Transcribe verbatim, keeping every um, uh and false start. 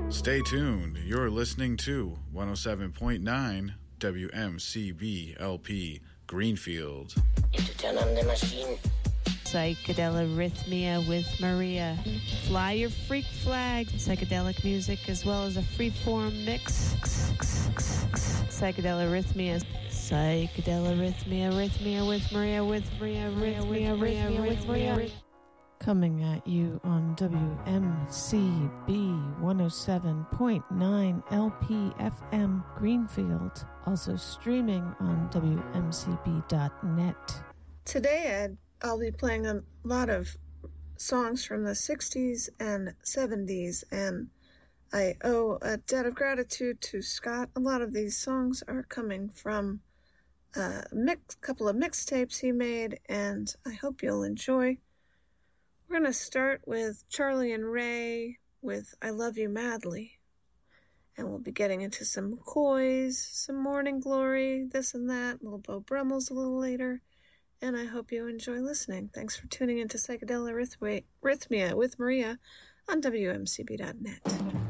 Stay tuned. You're listening to one oh seven point nine W M C B L P Greenfield. To turn on the machine. Psychedelarrhythmia with Maria. Fly your freak flag. Psychedelic music as well as a free-form mix. Psychedelarrhythmia. Psychedelarrhythmia, rhythmia with Maria, with Maria, rhythmia, rhythmia with Maria. Coming at you on W M C B one oh seven point nine L P F M Greenfield. Also streaming on W M C B dot net. Today, Ed, I'll be playing a lot of songs from the sixties and seventies, and I owe a debt of gratitude to Scott. A lot of these songs are coming from a mix, couple of mixtapes he made, and I hope you'll enjoy. We're going to start with Charlie and Ray with I Love You Madly. And we'll be getting into some McCoys, some Morning Glory, this and that, little Beau Brummels a little later. And I hope you enjoy listening. Thanks for tuning into Psychedelarrhythmia with Maria on W M C B dot net.